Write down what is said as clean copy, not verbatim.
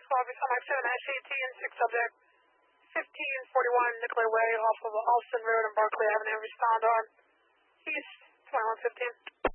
Officer Mike 7-18, 6 subject, 1541 Nicolay Way off of Alston Road and Barclay Avenue. Respond on East 2115.